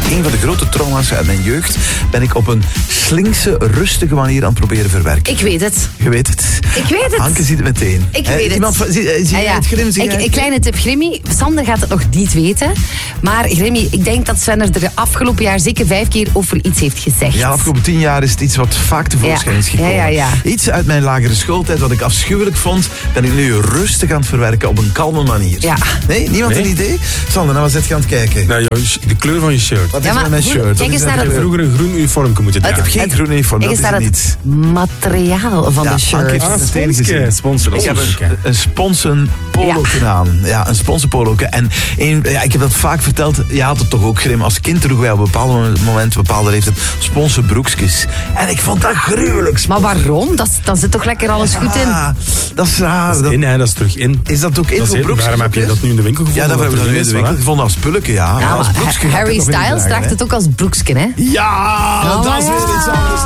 een van de grote trauma's uit mijn jeugd ben ik op een slinkse, rustige manier aan het proberen verwerken. Ik weet het. Je weet het. Ik weet het. Hanke ziet het meteen. Ik weet het. Zie jij het, Grim? Een kleine tip, Grimmy. Sander gaat het nog niet weten. Maar Grimmy, ik denk dat Sven er de afgelopen jaar zeker 5 keer over iets heeft gezegd. Ja, de afgelopen 10 jaar is het iets wat vaak tevoorschijn is gekomen. Ja. Iets uit mijn lagere schooltijd wat ik afschuwelijk vond, ben ik nu rustig aan het verwerken op een kalme manier. Ja. Nee? Niemand een idee? Sander, nou wat zit je aan het kijken? Nou, de kleur van je shirt. Wat is met mijn shirt? Kijk eens naar Je het... had vroeger een groen uniform moeten Ik dragen. heb geen groen uniform, dat Kijk eens is naar het niet. materiaal van de shirt. Anke heeft het meteen gezien. Sponsor. Ik heb een sponsen poloken aan. Ja, een sponsen poloken. En ik heb dat vaak verteld. Je had het toch ook, Grim. Als kind droegen wij op een bepaald moment, een bepaalde leeftijd, sponsen broekjes. En ik vond dat gruwelijk. Maar waarom? Dan zit toch lekker alles goed in? Dat is raar. Dat is terug in. Is dat ook in voor broekjes? Waarom heb je dat nu in de winkel gevonden? Ja, dat heb ik nu in de winkel gevonden als pulletje, ja. Ja, als broekje. Harry Styles draagt het ook als broeksken, hè? Ja, dat is weer iets anders.